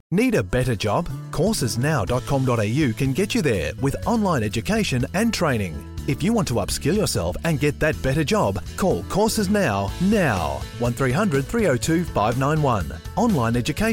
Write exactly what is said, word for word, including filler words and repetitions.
Need a better job? courses now dot com dot a u can get you there with online education and training. If you want to upskill yourself and get that better job, call Courses Now now. one three hundred three oh two five nine one. Online education.